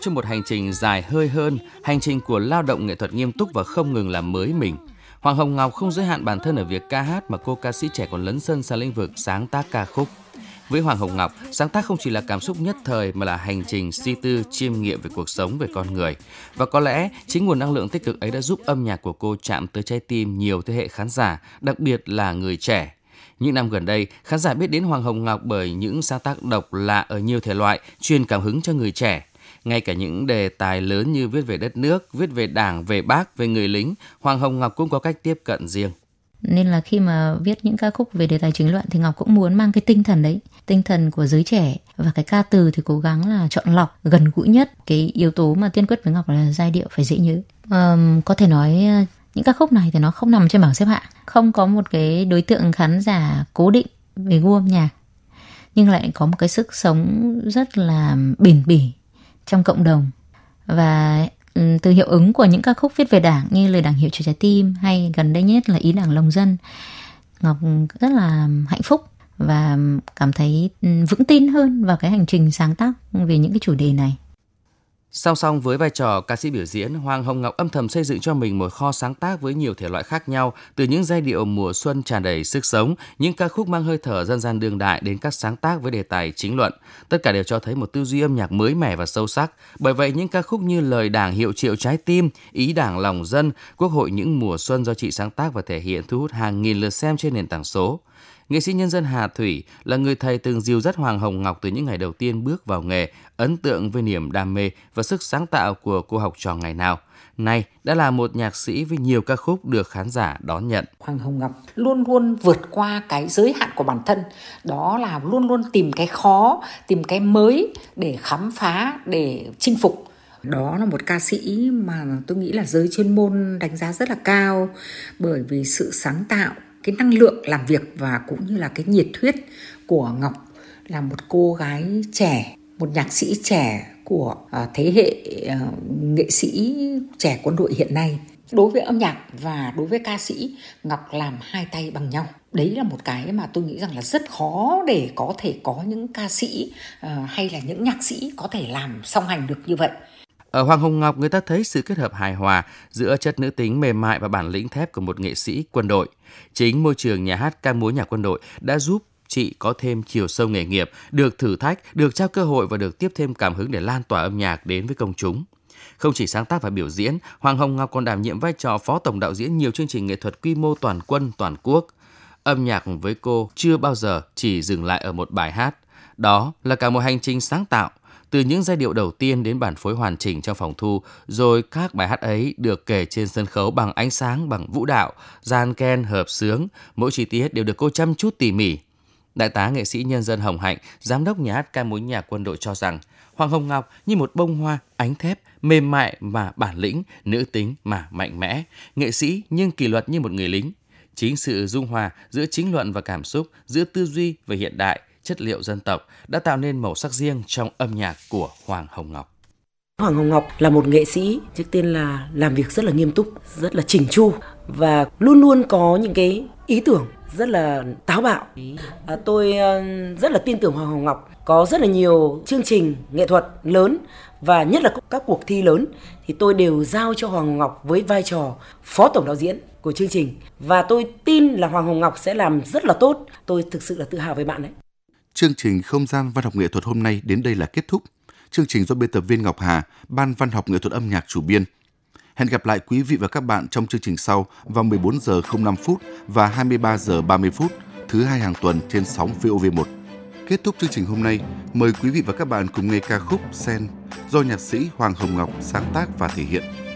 cho một hành trình dài hơi hơn, hành trình của lao động nghệ thuật nghiêm túc và không ngừng làm mới mình. Hoàng Hồng Ngọc không giới hạn bản thân ở việc ca hát mà cô ca sĩ trẻ còn lấn sân sang lĩnh vực sáng tác ca khúc. Với Hoàng Hồng Ngọc, sáng tác không chỉ là cảm xúc nhất thời mà là hành trình suy tư, chiêm nghiệm về cuộc sống, về con người. Và có lẽ chính nguồn năng lượng tích cực ấy đã giúp âm nhạc của cô chạm tới trái tim nhiều thế hệ khán giả, đặc biệt là người trẻ. Những năm gần đây, khán giả biết đến Hoàng Hồng Ngọc bởi những sáng tác độc lạ ở nhiều thể loại, truyền cảm hứng cho người trẻ. Ngay cả những đề tài lớn như viết về đất nước, viết về Đảng, về Bác, về người lính, Hoàng Hồng Ngọc cũng có cách tiếp cận riêng. Nên là khi mà viết những ca khúc về đề tài chính luận thì Ngọc cũng muốn mang cái tinh thần đấy, tinh thần của giới trẻ, và cái ca từ thì cố gắng là chọn lọc gần gũi nhất. Cái yếu tố mà tiên quyết với Ngọc là giai điệu phải dễ nhớ. Có thể nói những ca khúc này thì nó không nằm trên bảng xếp hạng, không có một cái đối tượng khán giả cố định về gu âm nhạc, nhưng lại có một cái sức sống rất là bền bỉ trong cộng đồng. Và từ hiệu ứng của những ca khúc viết về Đảng như Lời Đảng Hiệu Cho Trái Tim hay gần đây nhất là Ý Đảng Lòng Dân, Ngọc rất là hạnh phúc và cảm thấy vững tin hơn vào cái hành trình sáng tác về những cái chủ đề này. Song song với vai trò ca sĩ biểu diễn, Hoàng Hồng Ngọc âm thầm xây dựng cho mình một kho sáng tác với nhiều thể loại khác nhau, từ những giai điệu mùa xuân tràn đầy sức sống, những ca khúc mang hơi thở dân gian đương đại đến các sáng tác với đề tài chính luận. Tất cả đều cho thấy một tư duy âm nhạc mới mẻ và sâu sắc. Bởi vậy, những ca khúc như Lời Đảng Hiệu Triệu Trái Tim, Ý Đảng Lòng Dân, Quốc hội những mùa xuân do chị sáng tác và thể hiện thu hút hàng nghìn lượt xem trên nền tảng số. Nghệ sĩ nhân dân Hà Thủy là người thầy từng dìu dắt Hoàng Hồng Ngọc từ những ngày đầu tiên bước vào nghề, ấn tượng với niềm đam mê và sức sáng tạo của cô học trò ngày nào. Nay đã là một nhạc sĩ với nhiều ca khúc được khán giả đón nhận. Hoàng Hồng Ngọc luôn luôn vượt qua cái giới hạn của bản thân, đó là luôn luôn tìm cái khó, tìm cái mới để khám phá, để chinh phục. Đó là một ca sĩ mà tôi nghĩ là giới chuyên môn đánh giá rất là cao, bởi vì sự sáng tạo, cái năng lượng làm việc và cũng như là cái nhiệt huyết của Ngọc, là một cô gái trẻ, một nhạc sĩ trẻ của thế hệ nghệ sĩ trẻ quân đội hiện nay. Đối với âm nhạc và đối với ca sĩ, Ngọc làm hai tay bằng nhau. Đấy là một cái mà tôi nghĩ rằng là rất khó để có thể có những ca sĩ hay là những nhạc sĩ có thể làm song hành được như vậy. Ở Hoàng Hồng Ngọc, người ta thấy sự kết hợp hài hòa giữa chất nữ tính mềm mại và bản lĩnh thép của một nghệ sĩ quân đội. Chính môi trường nhà hát ca múa nhạc quân đội đã giúp chị có thêm chiều sâu nghề nghiệp, được thử thách, được trao cơ hội và được tiếp thêm cảm hứng để lan tỏa âm nhạc đến với công chúng. Không chỉ sáng tác và biểu diễn, Hoàng Hồng Ngọc còn đảm nhiệm vai trò phó tổng đạo diễn nhiều chương trình nghệ thuật quy mô toàn quân, toàn quốc. Âm nhạc với cô chưa bao giờ chỉ dừng lại ở một bài hát. Đó là cả một hành trình sáng tạo, từ những giai điệu đầu tiên đến bản phối hoàn chỉnh trong phòng thu, rồi các bài hát ấy được kể trên sân khấu bằng ánh sáng, bằng vũ đạo, dàn ken, hợp xướng, mỗi chi tiết đều được cô chăm chút tỉ mỉ. Đại tá nghệ sĩ nhân dân Hồng Hạnh, giám đốc nhà hát ca múa nhạc quân đội cho rằng, Hoàng Hồng Ngọc như một bông hoa ánh thép, mềm mại mà bản lĩnh, nữ tính mà mạnh mẽ, nghệ sĩ nhưng kỷ luật như một người lính. Chính sự dung hòa giữa chính luận và cảm xúc, giữa tư duy và hiện đại, chất liệu dân tộc đã tạo nên màu sắc riêng trong âm nhạc của Hoàng Hồng Ngọc. Hoàng Hồng Ngọc là một nghệ sĩ, trước tiên là làm việc rất là nghiêm túc, rất là chỉnh chu và luôn luôn có những cái ý tưởng rất là táo bạo. Tôi rất là tin tưởng Hoàng Hồng Ngọc. Có rất là nhiều chương trình nghệ thuật lớn và nhất là các cuộc thi lớn thì tôi đều giao cho Hoàng Hồng Ngọc với vai trò phó tổng đạo diễn của chương trình. Và tôi tin là Hoàng Hồng Ngọc sẽ làm rất là tốt. Tôi thực sự là tự hào với bạn đấy. Chương trình Không gian văn học nghệ thuật hôm nay đến đây là kết thúc. Chương trình do biên tập viên Ngọc Hà, Ban Văn học nghệ thuật âm nhạc chủ biên. Hẹn gặp lại quý vị và các bạn trong chương trình sau vào 14 giờ 05 phút và 23 giờ 30 phút thứ hai hàng tuần trên sóng VOV1. Kết thúc chương trình hôm nay, mời quý vị và các bạn cùng nghe ca khúc Sen do nhạc sĩ Hoàng Hồng Ngọc sáng tác và thể hiện.